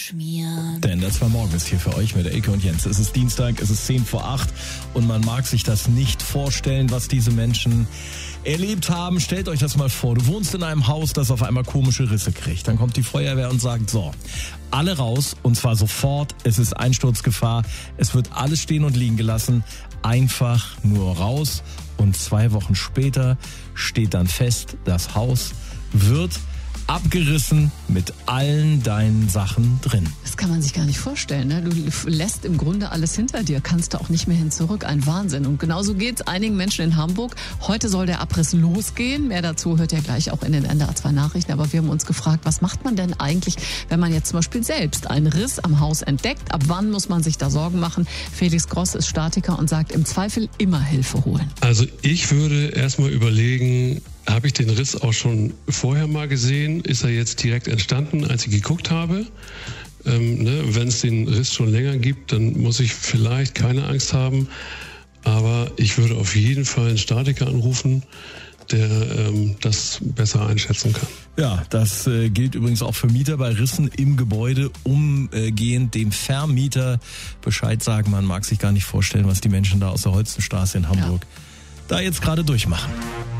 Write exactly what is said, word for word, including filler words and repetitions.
Schmieren. Denn das war morgen ist hier für euch mit Elke und Jens. Es ist Dienstag, es ist zehn vor acht und man mag sich das nicht vorstellen, was diese Menschen erlebt haben. Stellt euch das mal vor, du wohnst in einem Haus, das auf einmal komische Risse kriegt. Dann kommt die Feuerwehr und sagt, so, alle raus und zwar sofort, es ist Einsturzgefahr, es wird alles stehen und liegen gelassen, einfach nur raus und zwei Wochen später steht dann fest, das Haus wird abgerissen mit allen deinen Sachen drin. Das kann man sich gar nicht vorstellen. Ne? Du lässt im Grunde alles hinter dir, kannst du auch nicht mehr hin zurück. Ein Wahnsinn. Und genauso geht es einigen Menschen in Hamburg. Heute soll der Abriss losgehen. Mehr dazu hört ihr gleich auch in den N D R zwei Nachrichten. Aber wir haben uns gefragt, was macht man denn eigentlich, wenn man jetzt zum Beispiel selbst einen Riss am Haus entdeckt? Ab wann muss man sich da Sorgen machen? Felix Gross ist Statiker und sagt, im Zweifel immer Hilfe holen. Also ich würde erstmal überlegen, habe ich den Riss auch schon vorher mal gesehen? Ist er jetzt direkt entstanden, als ich geguckt habe? Ähm, ne? Wenn es den Riss schon länger gibt, dann muss ich vielleicht keine Angst haben. Aber ich würde auf jeden Fall einen Statiker anrufen, der ähm, das besser einschätzen kann. Ja, das äh, gilt übrigens auch für Mieter bei Rissen im Gebäude. Umgehend dem Vermieter Bescheid sagen. Man mag sich gar nicht vorstellen, was die Menschen da aus der Holzenstraße in Hamburg ja. da jetzt gerade durchmachen.